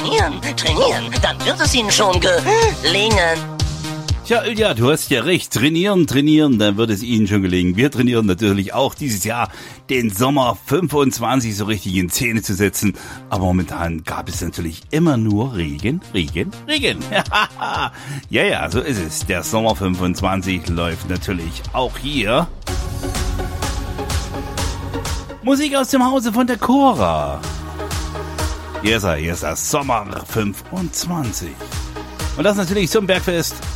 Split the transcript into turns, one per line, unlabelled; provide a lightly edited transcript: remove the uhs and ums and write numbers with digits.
trainieren, dann wird es Ihnen schon gelingen.
Tja, Ilja, du hast ja recht. Trainieren, dann wird es Ihnen schon gelingen. Wir trainieren natürlich auch dieses Jahr den Sommer 25 so richtig in Szene zu setzen. Aber momentan gab es natürlich immer nur Regen. Ja, so ist es. Der Sommer 25 läuft natürlich auch hier. Musik aus dem Hause von der Cora. Hier ist er, Sommer 25. Und das natürlich zum Bergfest